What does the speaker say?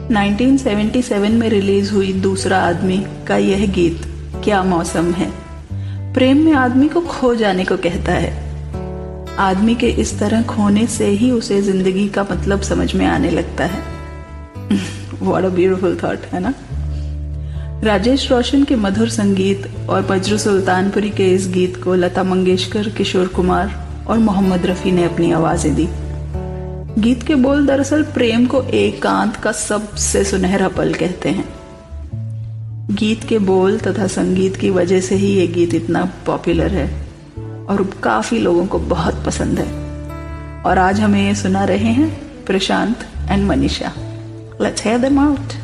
1977 में रिलीज हुई दूसरा आदमी का यह गीत क्या मौसम है प्रेम में आदमी को खो जाने को कहता है। आदमी के इस तरह खोने से ही उसे जिंदगी का मतलब समझ में आने लगता है। What a beautiful thought, है ना। राजेश रोशन के मधुर संगीत और बज्र सुल्तानपुरी के इस गीत को लता मंगेशकर, किशोर कुमार और मोहम्मद रफी ने अपनी आवाजें दी। गीत के बोल दरअसल प्रेम को एकांत का सबसे सुनहरा पल कहते हैं। गीत के बोल तथा संगीत की वजह से ही ये गीत इतना पॉपुलर है और काफी लोगों को बहुत पसंद है। और आज हमें ये सुना रहे हैं प्रशांत and Manisha. Let's hear them out.